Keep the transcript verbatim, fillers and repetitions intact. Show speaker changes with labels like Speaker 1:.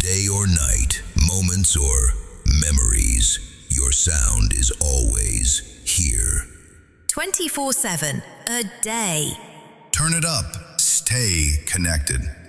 Speaker 1: Day or night, moments or memories, your sound is always here.
Speaker 2: twenty-four seven, a day.
Speaker 3: Turn it up. Stay connected.